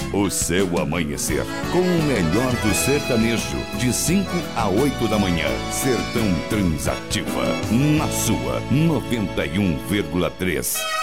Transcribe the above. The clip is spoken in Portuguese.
O seu amanhecer com o melhor do sertanejo, de 5 a 8 da manhã. Sertão Transativa, na sua 91,3.